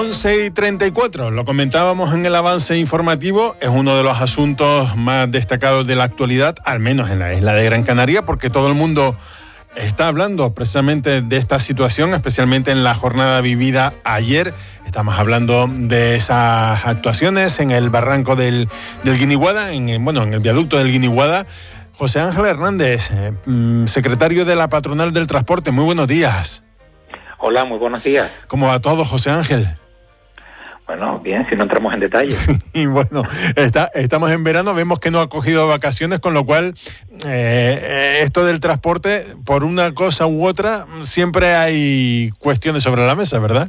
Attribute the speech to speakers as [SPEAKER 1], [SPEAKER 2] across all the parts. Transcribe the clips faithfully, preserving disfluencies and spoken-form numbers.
[SPEAKER 1] once y treinta y cuatro, lo comentábamos en el avance informativo, es uno de los asuntos más destacados de la actualidad, al menos en la isla de Gran Canaria, porque todo el mundo está hablando precisamente de esta situación, especialmente en la jornada vivida ayer. Estamos hablando de esas actuaciones en el barranco del, del Guiniguada, en el, bueno, en el viaducto del Guiniguada. José Ángel Hernández, eh, secretario de la Patronal del Transporte, muy buenos días.
[SPEAKER 2] Hola, muy buenos días.
[SPEAKER 1] ¿Cómo va todo, José Ángel?
[SPEAKER 2] Bueno, bien, si no entramos en detalle.
[SPEAKER 1] Sí, bueno, está, estamos en verano, vemos que no ha cogido vacaciones, con lo cual eh, esto del transporte, por una cosa u otra, siempre hay cuestiones sobre la mesa, ¿verdad?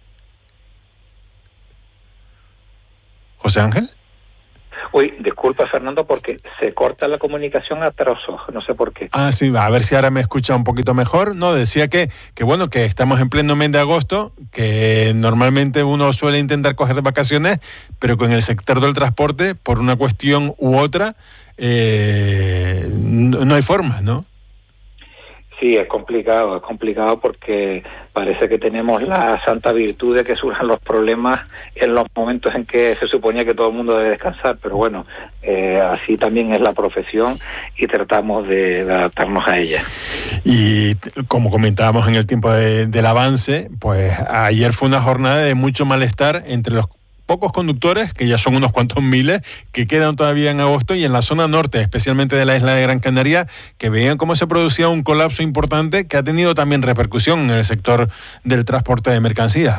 [SPEAKER 1] ¿José Ángel?
[SPEAKER 2] Uy, disculpa, Fernando, porque se corta la comunicación a trozos, no sé por qué.
[SPEAKER 1] Ah, sí, a ver si ahora me escucha un poquito mejor. No, decía que, que bueno, que estamos en pleno mes de agosto, que normalmente uno suele intentar coger vacaciones, pero con el sector del transporte, por una cuestión u otra, eh, no, no hay forma, ¿no?
[SPEAKER 2] Sí, es complicado, es complicado porque parece que tenemos la santa virtud de que surjan los problemas en los momentos en que se suponía que todo el mundo debe descansar, pero bueno, eh, así también es la profesión y tratamos de, de adaptarnos a ella.
[SPEAKER 1] Y como comentábamos en el tiempo de, del avance, pues ayer fue una jornada de mucho malestar entre los pocos conductores, que ya son unos cuantos miles, que quedan todavía en agosto, y en la zona norte, especialmente de la isla de Gran Canaria, que veían cómo se producía un colapso importante que ha tenido también repercusión en el sector del transporte de mercancías.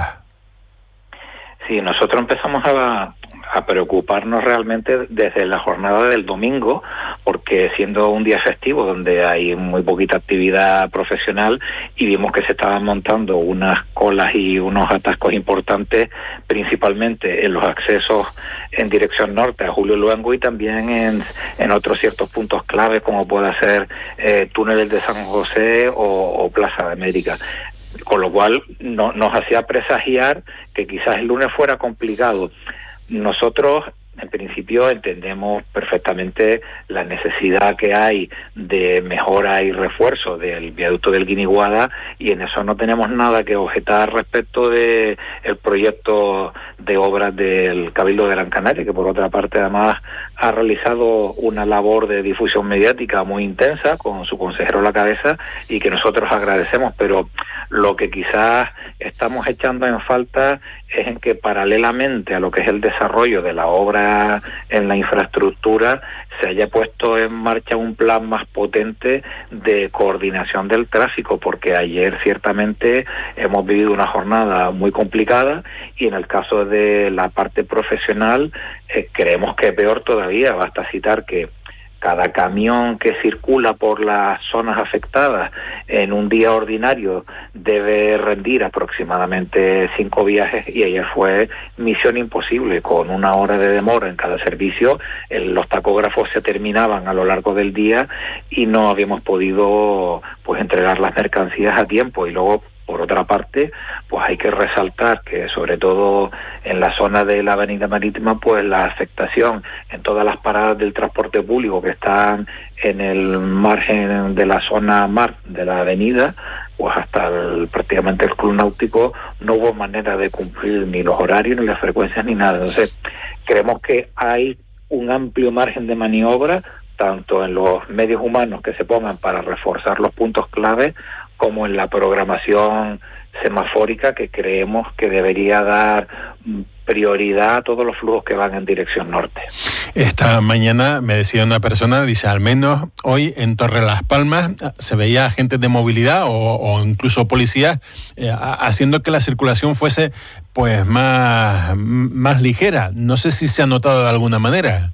[SPEAKER 2] Sí, nosotros empezamos a, a preocuparnos realmente desde la jornada del domingo, porque siendo un día festivo donde hay muy poquita actividad profesional, y vimos que se estaban montando unas colas y unos atascos importantes, principalmente en los accesos en dirección norte a Julio Luengo y también en, en otros ciertos puntos clave como pueda ser eh, túneles de San José o, o Plaza de América. Con lo cual no, nos hacía presagiar que quizás el lunes fuera complicado. Nosotros, en principio, entendemos perfectamente la necesidad que hay de mejora y refuerzo del viaducto del Guiniguada, y en eso no tenemos nada que objetar respecto de el proyecto de obras del Cabildo de Gran Canaria, que por otra parte además ha realizado una labor de difusión mediática muy intensa con su consejero a la cabeza y que nosotros agradecemos, pero lo que quizás estamos echando en falta es en que paralelamente a lo que es el desarrollo de la obra en la infraestructura se haya puesto en marcha un plan más potente de coordinación del tráfico, porque ayer ciertamente hemos vivido una jornada muy complicada y en el caso de la parte profesional eh, creemos que peor todavía. Basta citar que cada camión que circula por las zonas afectadas en un día ordinario debe rendir aproximadamente cinco viajes, y ayer fue misión imposible, con una hora de demora en cada servicio. El, los tacógrafos se terminaban a lo largo del día y no habíamos podido pues entregar las mercancías a tiempo. Y luego, por otra parte, pues hay que resaltar que sobre todo en la zona de la avenida marítima, pues la afectación en todas las paradas del transporte público que están en el margen de la zona mar de la avenida, pues hasta el, prácticamente el club náutico, no hubo manera de cumplir ni los horarios, ni las frecuencias, ni nada. Entonces, creemos que hay un amplio margen de maniobra, tanto en los medios humanos que se pongan para reforzar los puntos clave, como en la programación semafórica, que creemos que debería dar prioridad a todos los flujos que van en dirección norte.
[SPEAKER 1] Esta mañana me decía una persona, dice, al menos hoy en Torre Las Palmas se veía agentes de movilidad o, o incluso policías eh, haciendo que la circulación fuese pues más, más ligera. No sé si se ha notado de alguna manera.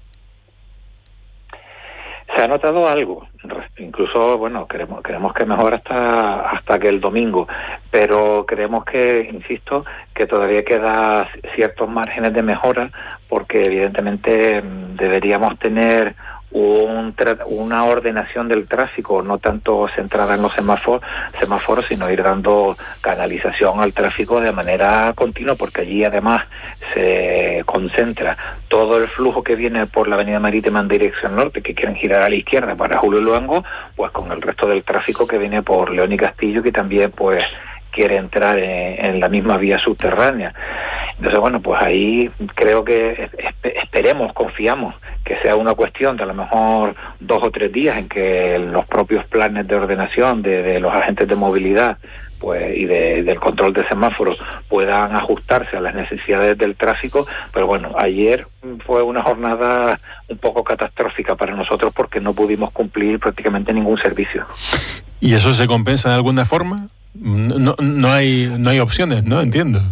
[SPEAKER 2] Se ha notado algo, incluso, bueno, creemos, creemos que mejor hasta, hasta que el domingo, pero creemos que, insisto, que todavía queda ciertos márgenes de mejora, porque evidentemente deberíamos tener un tra- una ordenación del tráfico, no tanto centrada en los semáforos, semáforos, sino ir dando canalización al tráfico de manera continua, porque allí además se concentra todo el flujo que viene por la avenida marítima en dirección norte, que quieren girar a la izquierda para Julio Luengo, pues con el resto del tráfico que viene por León y Castillo, que también pues quiere entrar en, en la misma vía subterránea. Entonces, bueno, pues ahí creo que esperemos, confiamos que sea una cuestión de a lo mejor dos o tres días en que los propios planes de ordenación de, de los agentes de movilidad pues y de, del control de semáforos puedan ajustarse a las necesidades del tráfico, pero bueno, ayer fue una jornada un poco catastrófica para nosotros porque no pudimos cumplir prácticamente ningún servicio.
[SPEAKER 1] ¿Y eso se compensa de alguna forma? No, no hay, no hay opciones, ¿no? Entiendo.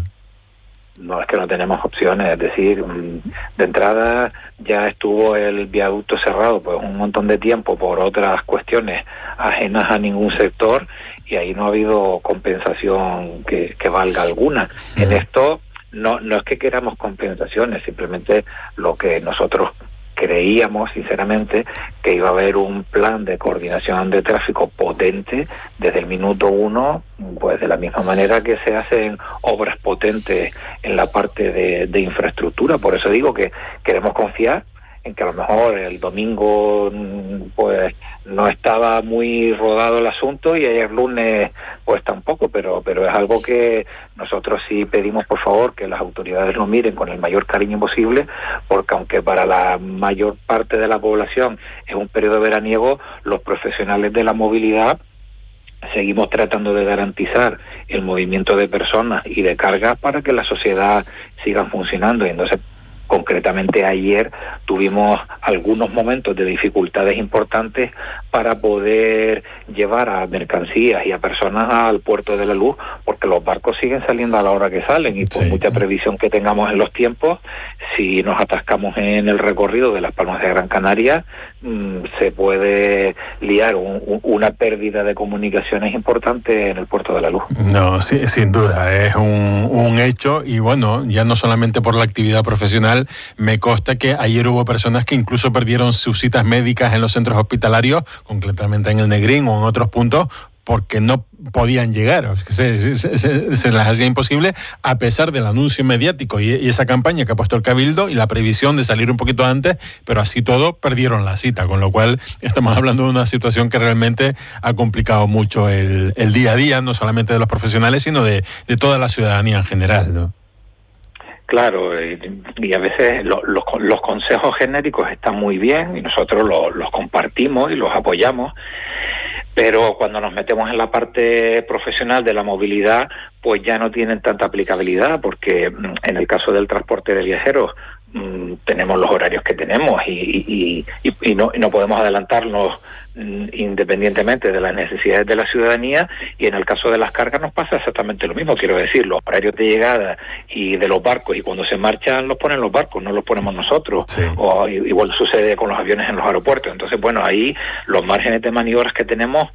[SPEAKER 2] No, es que no tenemos opciones, es decir, de entrada ya estuvo el viaducto cerrado pues un montón de tiempo por otras cuestiones ajenas a ningún sector y ahí no ha habido compensación que, que valga alguna. Uh-huh. En esto no, no es que queramos compensaciones, simplemente lo que nosotros creíamos sinceramente que iba a haber un plan de coordinación de tráfico potente desde el minuto uno, pues de la misma manera que se hacen obras potentes en la parte de, de infraestructura. Por eso digo que queremos confiar en que a lo mejor el domingo pues no estaba muy rodado el asunto y ayer lunes pues tampoco, pero pero es algo que nosotros sí pedimos por favor que las autoridades lo miren con el mayor cariño posible, porque aunque para la mayor parte de la población es un periodo veraniego, los profesionales de la movilidad seguimos tratando de garantizar el movimiento de personas y de cargas para que la sociedad siga funcionando. Y entonces concretamente ayer tuvimos algunos momentos de dificultades importantes para poder llevar a mercancías y a personas al puerto de la Luz, porque los barcos siguen saliendo a la hora que salen y por sí. mucha previsión que tengamos en los tiempos, si nos atascamos en el recorrido de Las Palmas de Gran Canaria, mmm, se puede liar un, un, una pérdida de comunicaciones importante en el puerto de la Luz.
[SPEAKER 1] No, sí, sin duda, es un, un hecho y bueno, ya no solamente por la actividad profesional, me consta que ayer hubo personas que incluso perdieron sus citas médicas en los centros hospitalarios, concretamente en el Negrín o en otros puntos, porque no podían llegar, se, se, se, se les hacía imposible, a pesar del anuncio mediático y, y esa campaña que ha puesto el Cabildo y la previsión de salir un poquito antes, pero así todo perdieron la cita, con lo cual estamos hablando de una situación que realmente ha complicado mucho el, el día a día, no solamente de los profesionales, sino de, de toda la ciudadanía en general, ¿no?
[SPEAKER 2] Claro, y a veces lo, los, los consejos genéricos están muy bien y nosotros lo, los compartimos y los apoyamos, pero cuando nos metemos en la parte profesional de la movilidad, pues ya no tienen tanta aplicabilidad, porque en el caso del transporte de viajeros mmm, tenemos los horarios que tenemos y, y, y, y, no, y no podemos adelantarnos independientemente de las necesidades de la ciudadanía, y en el caso de las cargas nos pasa exactamente lo mismo. Quiero decir, los horarios de llegada y de los barcos, y cuando se marchan los ponen los barcos, no los ponemos nosotros, sí. o igual sucede con los aviones en los aeropuertos. Entonces, bueno, ahí los márgenes de maniobras que tenemos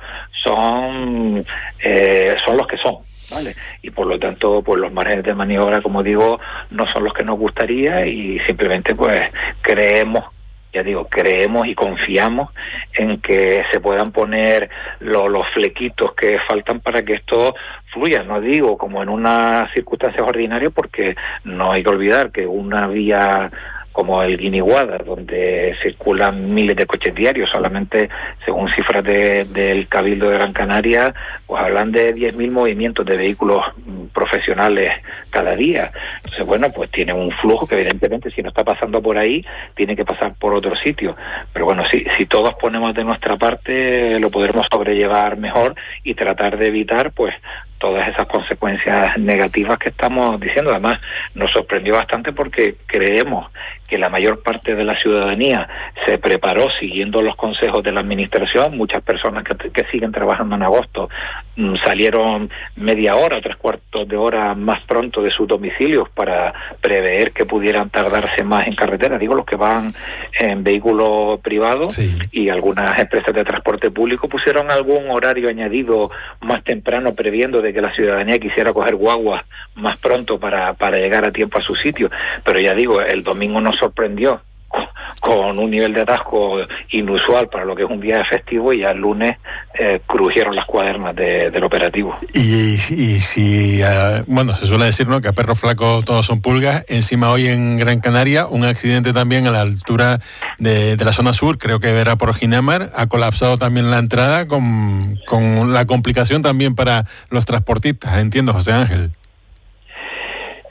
[SPEAKER 2] son eh, son los que son, ¿vale? Y por lo tanto, pues los márgenes de maniobra, como digo, no son los que nos gustaría, y simplemente pues creemos Ya digo, creemos y confiamos en que se puedan poner lo, los flequitos que faltan para que esto fluya. No digo como en unas circunstancias ordinarias, porque no hay que olvidar que una vía como el Guiniguada, donde circulan miles de coches diarios, solamente según cifras de, del Cabildo de Gran Canaria, pues hablan de diez mil movimientos de vehículos profesionales cada día. Entonces, bueno, pues tiene un flujo que evidentemente si no está pasando por ahí, tiene que pasar por otro sitio. Pero bueno, si, si todos ponemos de nuestra parte, lo podremos sobrellevar mejor y tratar de evitar, pues, todas esas consecuencias negativas que estamos diciendo. Además, nos sorprendió bastante porque creemos que la mayor parte de la ciudadanía se preparó siguiendo los consejos de la administración. Muchas personas que, que siguen trabajando en agosto mmm, salieron media hora, tres cuartos de hora más pronto de sus domicilios para prever que pudieran tardarse más en carretera. Digo, los que van en vehículo privado, sí. Y algunas empresas de transporte público pusieron algún horario añadido más temprano, previendo de que la ciudadanía quisiera coger guaguas más pronto para, para llegar a tiempo a su sitio. Pero ya digo, el domingo nos sorprendió con un nivel de atasco inusual para lo que es un día festivo, y ya el lunes eh, crujieron las cuadernas de, del operativo.
[SPEAKER 1] Y, y si, uh, bueno, se suele decir, ¿no?, que a perro flaco todos son pulgas. Encima hoy en Gran Canaria, un accidente también a la altura de, de la zona sur, creo que era por Ginamar, ha colapsado también la entrada con, con la complicación también para los transportistas, entiendo, José Ángel.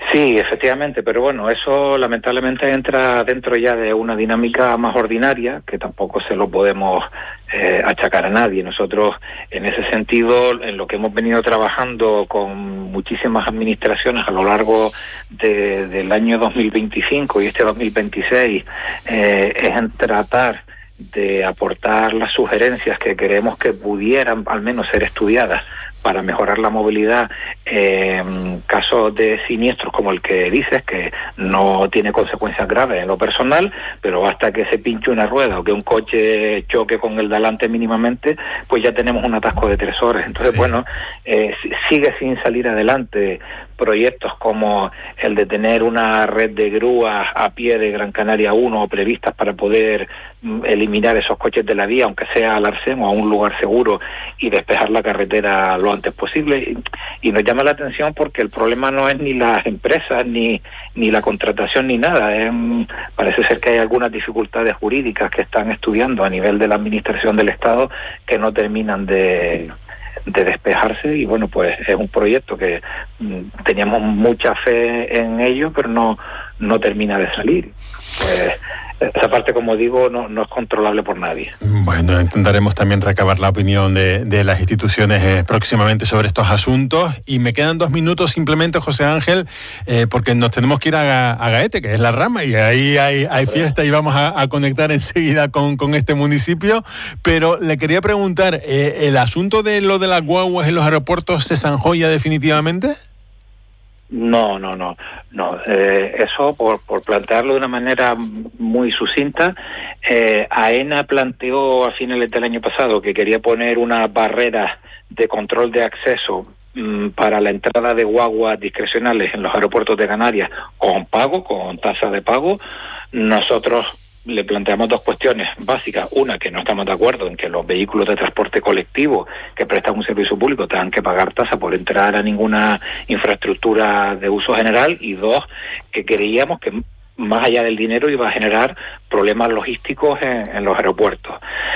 [SPEAKER 2] Sí, efectivamente, pero bueno, eso lamentablemente entra dentro ya de una dinámica más ordinaria, que tampoco se lo podemos eh, achacar a nadie. Nosotros, en ese sentido, en lo que hemos venido trabajando con muchísimas administraciones a lo largo de, del año dos mil veinticinco y este dos mil veintiséis, eh, es en tratar de aportar las sugerencias que creemos que pudieran al menos ser estudiadas para mejorar la movilidad en casos de siniestros como el que dices, que no tiene consecuencias graves en lo personal, pero basta que se pinche una rueda o que un coche choque con el delante mínimamente, pues ya tenemos un atasco de tres horas. Entonces, sí. bueno, eh, sigue sin salir adelante proyectos como el de tener una red de grúas a pie de Gran Canaria uno previstas para poder mm, eliminar esos coches de la vía, aunque sea al arcén o a un lugar seguro, y despejar la carretera lo antes posible. Y, y nos llama la atención porque el problema no es ni las empresas, ni, ni la contratación, ni nada. Es, parece ser que hay algunas dificultades jurídicas que están estudiando a nivel de la administración del Estado que no terminan de... de despejarse, y bueno, pues es un proyecto que mm, teníamos mucha fe en ello, pero no no termina de salir. Pues esa parte, como digo, no, no es controlable por nadie.
[SPEAKER 1] Bueno, intentaremos también recabar la opinión de, de las instituciones eh, próximamente sobre estos asuntos. Y me quedan dos minutos simplemente, José Ángel, eh, porque nos tenemos que ir a, a Gaete, que es la rama, y ahí hay, hay fiesta y vamos a, a conectar enseguida con, con este municipio. Pero le quería preguntar, eh, ¿el asunto de lo de las guaguas en los aeropuertos se zanjó ya definitivamente?
[SPEAKER 2] No, no, no, no. Eh, eso, por, por plantearlo de una manera muy sucinta, eh, AENA planteó a finales del año pasado que quería poner unas barreras de control de acceso mmm, para la entrada de guaguas discrecionales en los aeropuertos de Canarias con pago, con tasa de pago. Nosotros le planteamos dos cuestiones básicas. Una, que no estamos de acuerdo en que los vehículos de transporte colectivo que prestan un servicio público tengan que pagar tasa por entrar a ninguna infraestructura de uso general. Y dos, que creíamos que más allá del dinero iba a generar problemas logísticos en, en los aeropuertos.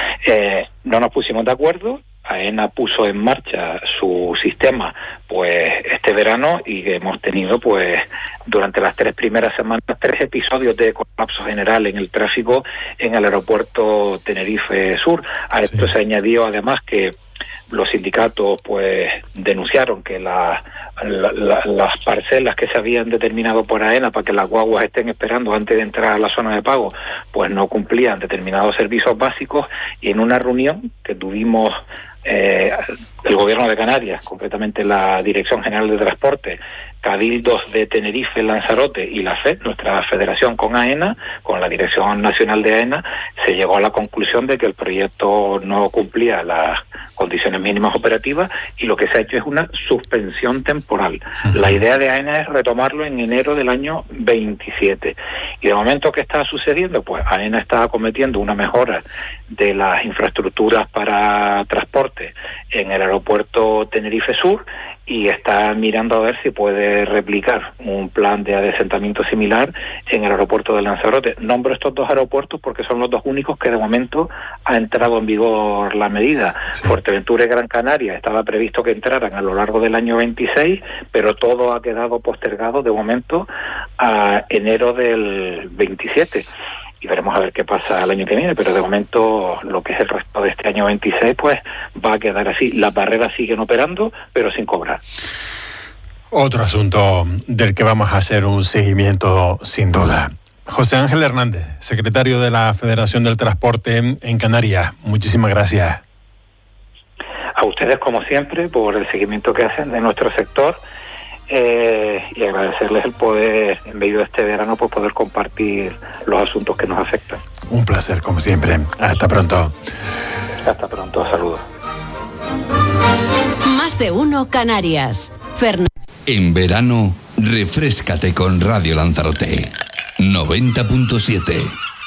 [SPEAKER 2] Eh, no nos pusimos de acuerdo. AENA puso en marcha su sistema pues este verano, y hemos tenido pues durante las tres primeras semanas tres episodios de colapso general en el tráfico en el aeropuerto Tenerife Sur. A esto sí. se añadió además que los sindicatos pues denunciaron que la, la, la, las parcelas que se habían determinado por AENA para que las guaguas estén esperando antes de entrar a la zona de pago pues no cumplían determinados servicios básicos. Y en una reunión que tuvimos eh, el Gobierno de Canarias, concretamente la Dirección General de Transporte, Cabildos de Tenerife, Lanzarote y la F E D, nuestra federación con AENA, con la Dirección Nacional de AENA, se llegó a la conclusión de que el proyecto no cumplía las condiciones mínimas operativas, y lo que se ha hecho es una suspensión temporal. Uh-huh. La idea de AENA es retomarlo en enero del año veintisiete. Y de momento, ¿qué está sucediendo? Pues AENA está acometiendo una mejora de las infraestructuras para transporte en el aeropuerto Tenerife Sur, y está mirando a ver si puede replicar un plan de adesentamiento similar en el aeropuerto de Lanzarote. Nombro estos dos aeropuertos porque son los dos únicos que de momento ha entrado en vigor la medida. Sí. Fuerteventura y Gran Canaria estaba previsto que entraran a lo largo del año veintiséis, pero todo ha quedado postergado de momento a enero del veintisiete. Y veremos a ver qué pasa el año que viene, pero de momento lo que es el resto de este año veintiséis pues va a quedar así. Las barreras siguen operando, pero sin cobrar.
[SPEAKER 1] Otro asunto del que vamos a hacer un seguimiento sin duda. José Ángel Hernández, secretario de la Federación del Transporte en Canarias, muchísimas gracias.
[SPEAKER 2] A ustedes, como siempre, por el seguimiento que hacen de nuestro sector. Eh, y agradecerles el poder, en medio de este verano, pues poder compartir los asuntos que nos afectan.
[SPEAKER 1] Un placer, como siempre. Hasta pronto.
[SPEAKER 2] Hasta pronto, saludos.
[SPEAKER 3] Más de uno Canarias. Fern-
[SPEAKER 4] en verano, refréscate con Radio Lanzarote. noventa punto siete.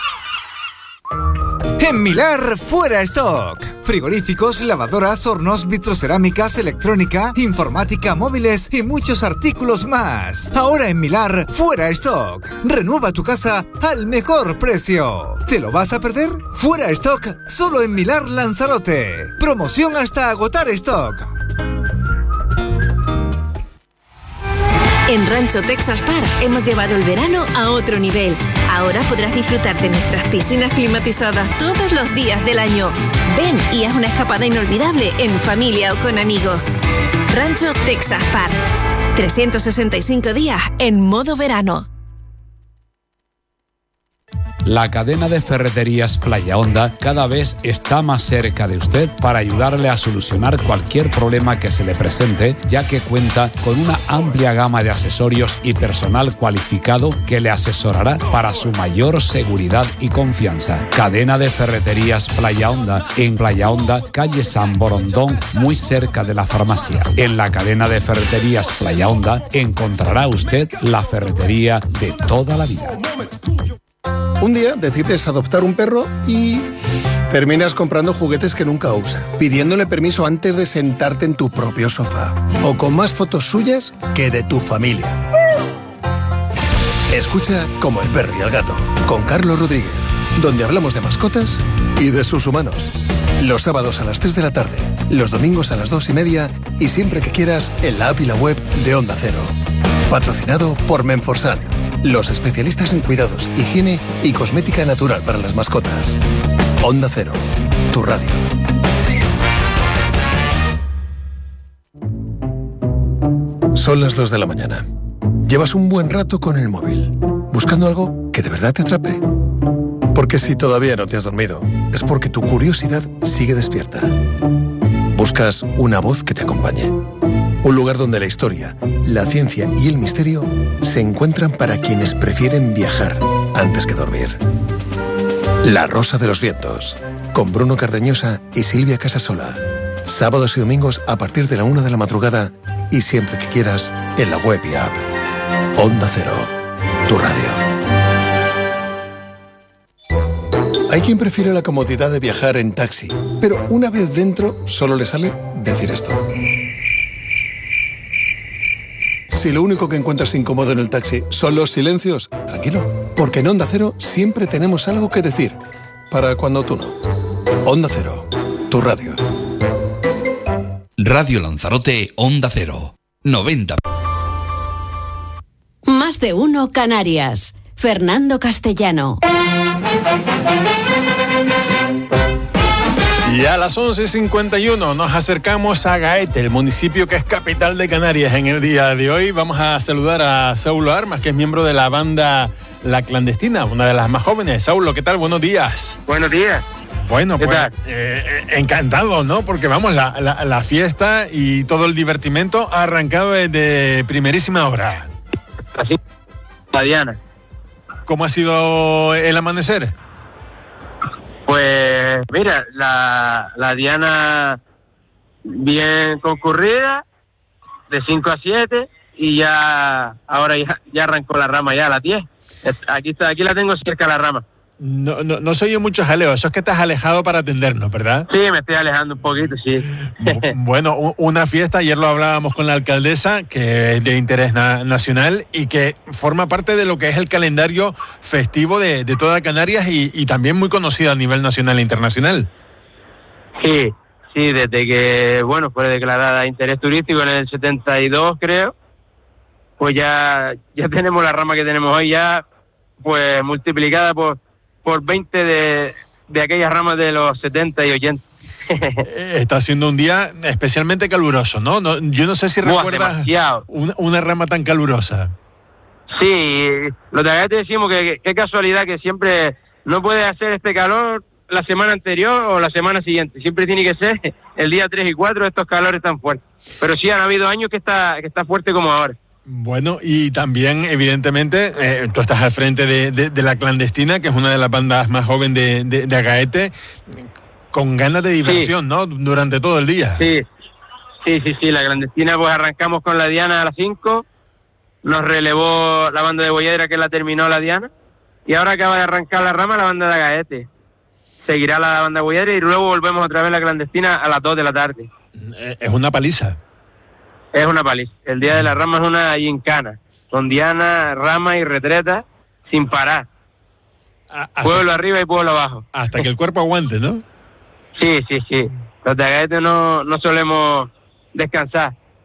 [SPEAKER 5] En Milar, fuera stock. Frigoríficos, lavadoras, hornos, vitrocerámicas, electrónica, informática, móviles y muchos artículos más. Ahora en Milar, fuera stock. Renueva tu casa al mejor precio. ¿Te lo vas a perder? Fuera stock, solo en Milar Lanzarote. Promoción hasta agotar stock.
[SPEAKER 6] En Rancho Texas Park hemos llevado el verano a otro nivel. Ahora podrás disfrutar de nuestras piscinas climatizadas todos los días del año. Ven y haz una escapada inolvidable en familia o con amigos. Rancho Texas Park. trescientos sesenta y cinco días en modo verano.
[SPEAKER 7] La cadena de ferreterías Playa Honda cada vez está más cerca de usted para ayudarle a solucionar cualquier problema que se le presente, ya que cuenta con una amplia gama de accesorios y personal cualificado que le asesorará para su mayor seguridad y confianza. Cadena de ferreterías Playa Honda, en Playa Honda, calle San Borondón, muy cerca de la farmacia. En la cadena de ferreterías Playa Honda encontrará usted la ferretería de toda la vida.
[SPEAKER 8] Un día decides adoptar un perro y terminas comprando juguetes que nunca usa, pidiéndole permiso antes de sentarte en tu propio sofá, o con más fotos suyas que de tu familia. Escucha Como el perro y el gato, con Carlos Rodríguez, donde hablamos de mascotas y de sus humanos. Los sábados a las tres de la tarde, los domingos a las dos y media y siempre que quieras en la app y la web de Onda Cero. Patrocinado por Menforsan, los especialistas en cuidados, higiene y cosmética natural para las mascotas. Onda Cero, tu radio. Son las dos de la mañana. Llevas un buen rato con el móvil, buscando algo que de verdad te atrape. Porque si todavía no te has dormido, es porque tu curiosidad sigue despierta. Buscas una voz que te acompañe. Un lugar donde la historia, la ciencia y el misterio se encuentran para quienes prefieren viajar antes que dormir. La Rosa de los Vientos, con Bruno Cardeñosa y Silvia Casasola. Sábados y domingos a partir de la una de la madrugada y siempre que quieras en la web y app. Onda Cero, tu radio. Hay quien prefiere la comodidad de viajar en taxi, pero una vez dentro solo le sale decir esto. Si lo único que encuentras incómodo en el taxi son los silencios, tranquilo, porque en Onda Cero siempre tenemos algo que decir, para cuando tú no. Onda Cero, tu radio.
[SPEAKER 4] Radio Lanzarote, Onda Cero, noventa.
[SPEAKER 3] Más de uno Canarias. Fernando Castellano.
[SPEAKER 1] Y a las once cincuenta y uno nos acercamos a Gaete, el municipio que es capital de Canarias en el día de hoy. Vamos a saludar a Saulo Armas, que es miembro de la banda La Clandestina, una de las más jóvenes. Saulo, ¿qué tal? Buenos días.
[SPEAKER 9] Buenos días.
[SPEAKER 1] Bueno, pues eh, encantado, ¿no? Porque vamos, la, la, la fiesta y todo el divertimento ha arrancado desde primerísima hora.
[SPEAKER 9] Así, la Diana.
[SPEAKER 1] ¿Cómo ha sido el amanecer?
[SPEAKER 9] Pues mira, la, la Diana bien concurrida, de cinco a siete, y ya ahora ya, ya arrancó la rama ya a las diez. Aquí, está, aquí la tengo cerca la rama.
[SPEAKER 1] No, no, no se oye mucho jaleo, eso es que estás alejado para atendernos, ¿verdad?
[SPEAKER 9] Sí, me estoy alejando un poquito, sí.
[SPEAKER 1] Bueno, una fiesta, ayer lo hablábamos con la alcaldesa, que es de interés na- nacional y que forma parte de lo que es el calendario festivo de, de toda Canarias y, y también muy conocida a nivel nacional e internacional.
[SPEAKER 9] Sí, sí, desde que, bueno, fue declarada de interés turístico en el setenta y dos, creo, pues ya, ya tenemos la rama que tenemos hoy, ya pues multiplicada por... por veinte de, de aquellas ramas de los setenta y ochenta.
[SPEAKER 1] Está siendo un día especialmente caluroso, ¿no? no yo no sé si
[SPEAKER 9] Buah,
[SPEAKER 1] recuerdas una, una rama tan calurosa.
[SPEAKER 9] Sí, los de acá te decimos que qué casualidad que siempre no puede hacer este calor la semana anterior o la semana siguiente. Siempre tiene que ser el día tres y cuatro estos calores tan fuertes. Pero sí han habido años que está, que está fuerte como ahora.
[SPEAKER 1] Bueno, y también, evidentemente, eh, tú estás al frente de, de, de La Clandestina, que es una de las bandas más jóvenes de, de, de Agaete, con ganas de diversión, sí, ¿no? Durante todo el día.
[SPEAKER 9] Sí, sí, sí, sí. La Clandestina, pues arrancamos con la Diana a las cinco, nos relevó la banda de Boyedra, que la terminó la Diana, y ahora acaba de arrancar la rama la banda de Agaete. Seguirá la banda de Boyedra y luego volvemos otra vez a La Clandestina a las dos de la tarde.
[SPEAKER 1] Es una paliza.
[SPEAKER 9] Es una paliza. El día de la rama es una gincana, con Diana, rama y retreta, sin parar. Hasta, pueblo arriba y pueblo abajo.
[SPEAKER 1] Hasta que el cuerpo aguante, ¿no?
[SPEAKER 9] Sí, sí, sí. Los de Agaete no, no solemos descansar.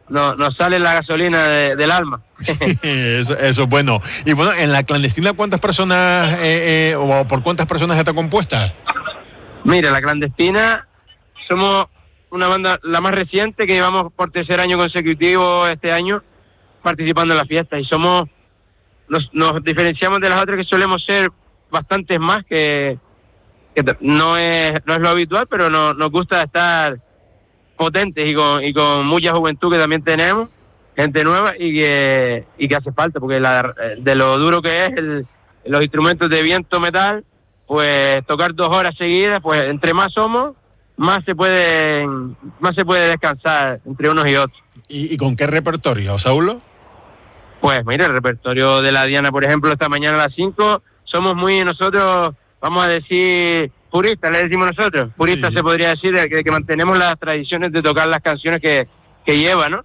[SPEAKER 9] no, nos sale la gasolina de, del alma.
[SPEAKER 1] eso, eso es bueno. Y bueno, en la clandestina, ¿cuántas personas eh, eh, o por cuántas personas está compuesta?
[SPEAKER 9] Mira, la clandestina somos una banda la más reciente, que llevamos por tercer año consecutivo este año participando en la fiesta, y somos nos, nos diferenciamos de las otras, que solemos ser bastantes más, que, que no es no es lo habitual, pero no, nos gusta estar potentes y con, y con mucha juventud que también tenemos, gente nueva y que y que hace falta, porque la, de lo duro que es el, los instrumentos de viento metal, pues tocar dos horas seguidas, pues entre más somos, más se puede más se puede descansar entre unos y otros.
[SPEAKER 1] ¿Y, y con qué repertorio, Saulo?
[SPEAKER 9] Pues mira, el repertorio de la Diana, por ejemplo, esta mañana a las cinco, somos muy nosotros, vamos a decir, puristas, le decimos nosotros, puristas sí. Se podría decir, de que, de que mantenemos las tradiciones de tocar las canciones que, que lleva, ¿no?